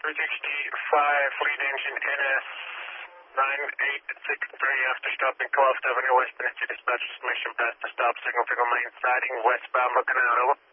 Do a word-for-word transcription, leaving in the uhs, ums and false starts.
three sixty-five, lead engine N S nine eight six three after stopping Coast Avenue, West Peninsula, dispatch submission past the stop signal, vehicle main siding, westbound looking out, over.